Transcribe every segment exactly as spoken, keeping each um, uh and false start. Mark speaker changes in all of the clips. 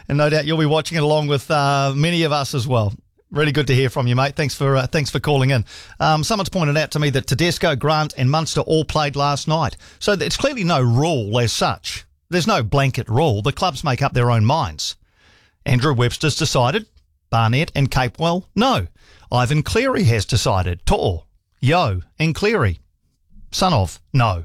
Speaker 1: and no doubt you'll be watching it along with uh, many of us as well. Really good to hear from you, mate. Thanks for uh, thanks for calling in. Um, someone's pointed out to me that Tedesco, Grant and Munster all played last night. So it's clearly no rule as such. There's no blanket rule. The clubs make up their own minds. Andrew Webster's decided. Barnett and Capewell, no. Ivan Cleary has decided. Tor, Yo and Cleary, son of, no.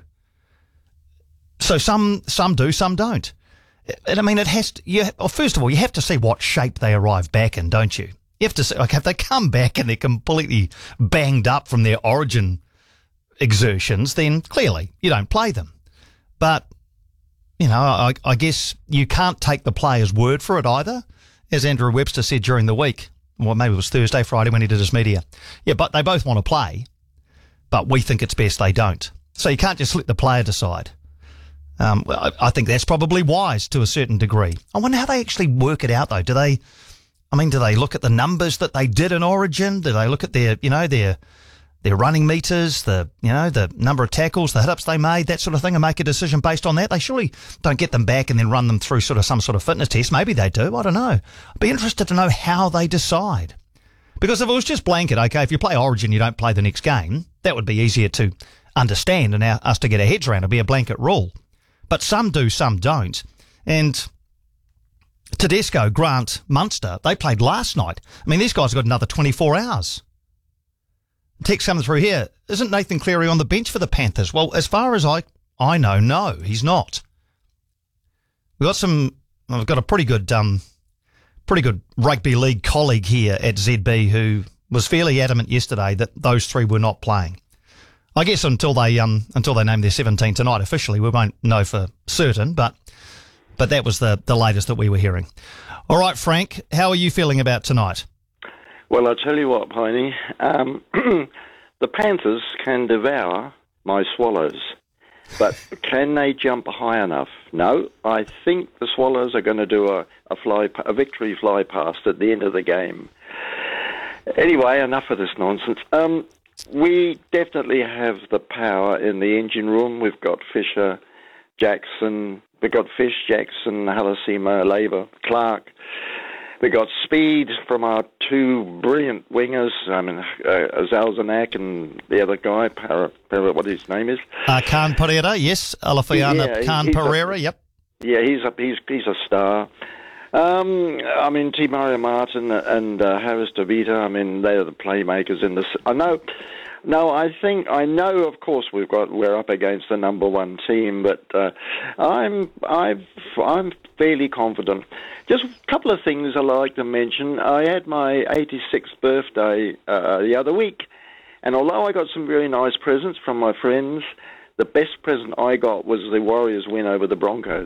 Speaker 1: So some some do, some don't. And I mean, it has to, you, well, first of all, you have to see what shape they arrive back in, don't you? You have to see, like, if they come back and they're completely banged up from their origin exertions, then clearly you don't play them. But, you know, I, I guess you can't take the player's word for it either, as Andrew Webster said during the week. Well, maybe it was Thursday, Friday when he did his media. Yeah, but they both want to play, but we think it's best they don't. So you can't just let the player decide. Um, I, I think that's probably wise to a certain degree. I wonder how they actually work it out, though. Do they... I mean, do they look at the numbers that they did in Origin? Do they look at their, you know, their their running meters, the, you know, the number of tackles, the hit-ups they made, that sort of thing, and make a decision based on that? They surely don't get them back and then run them through sort of some sort of fitness test. Maybe they do. I don't know. I'd be interested to know how they decide. Because if it was just blanket, okay, if you play Origin, you don't play the next game, that would be easier to understand and our, us to get our heads around. It'd be a blanket rule. But some do, some don't. And Tedesco, Grant, Munster, they played last night. I mean, these guys have got another twenty-four hours. Text coming through here. Isn't Nathan Cleary on the bench for the Panthers? Well, as far as I, I know, no, he's not. We've got some, I've got a pretty good, um, pretty good rugby league colleague here at Z B who was fairly adamant yesterday that those three were not playing. I guess until they, um, until they name their seventeen tonight officially, we won't know for certain, but But that was the, the latest that we were hearing. All right, Frank, how are you feeling about tonight?
Speaker 2: Well, I'll tell you what, Piney. Um, the Panthers can devour my Swallows, but can they jump high enough? No, I think the Swallows are going to do a, a, fly, a victory fly past at the end of the game. Anyway, enough of this nonsense. Um, we definitely have the power in the engine room. We've got Fisher, Jackson... We've got Fish, Jackson, Halasima, Labour, Clark. We've got speed from our two brilliant wingers, I mean, uh, Zalzanak and the other guy, Para, Para, what his name is.
Speaker 1: Uh, Khan Pereira, yes. Alafiana
Speaker 2: yeah,
Speaker 1: Khan Pereira, a, yep.
Speaker 2: Yeah, he's a, he's, he's a star. Um, I mean, T. Mario Martin and uh, Harris DeVita, I mean, they're the playmakers in this. I know... No, I think I know. Of course, we've got we're up against the number one team, but uh, I'm I've, I'm fairly confident. Just a couple of things I'd like to mention. I had my eighty-sixth birthday uh, the other week, and although I got some very nice presents from my friends, the best present I got was the Warriors win over the Broncos.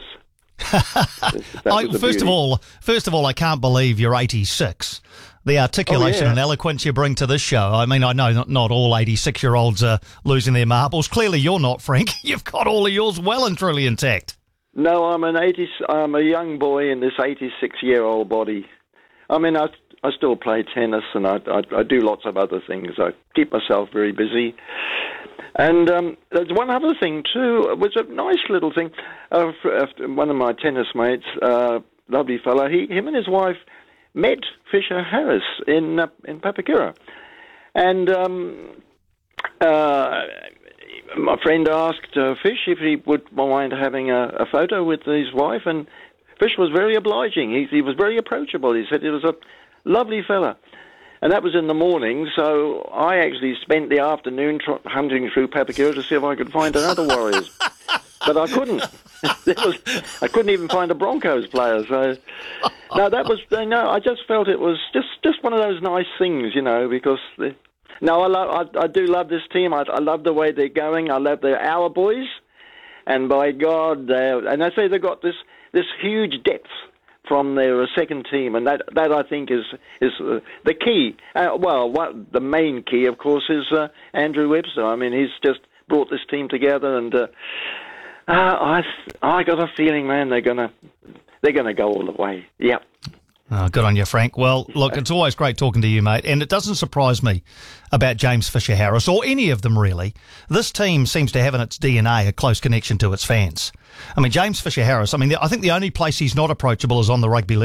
Speaker 1: I, first of all, first of all, I can't believe you're eighty-six. The articulation
Speaker 2: oh, yeah.
Speaker 1: and eloquence you bring to this show. I mean, I know not, not all eighty-six-year-olds are losing their marbles. Clearly you're not, Frank. You've got all of yours well and truly intact.
Speaker 2: No, I'm an eighty. I'm a young boy in this eighty-six-year-old body. I mean, I, I still play tennis and I, I, I do lots of other things. I keep myself very busy. And um, there's one other thing, too. It was a nice little thing. Uh, one of my tennis mates, uh, lovely fellow, he, him and his wife met Fisher Harris in uh, in Papakura. And um, uh, my friend asked uh, Fish if he would mind having a, a photo with his wife, and Fish was very obliging. He, he was very approachable. He said he was a lovely fella. And that was in the morning, so I actually spent the afternoon tr- hunting through Papakura to see if I could find another Warriors. But I couldn't. There was, I couldn't even find a Broncos player. So, no, that was no. I just felt it was just, just one of those nice things, you know. Because the, no, I love, I, I do love this team. I, I love the way they're going. I love their our boys, and by God, and I say they've got this this huge depth from their second team, and that that I think is is uh, the key. Uh, well, what the main key, of course, is uh, Andrew Webster. I mean, he's just brought this team together, and. Uh, Uh, I I got a feeling, man, they're gonna they're gonna go all the way. Yep.
Speaker 1: Oh, good on you, Frank. Well, look, it's always great talking to you, mate, and it doesn't surprise me about James Fisher-Harris, or any of them, really. This team seems to have in its D N A a close connection to its fans. I mean, James Fisher-Harris, I mean, I think the only place he's not approachable is on the rugby league.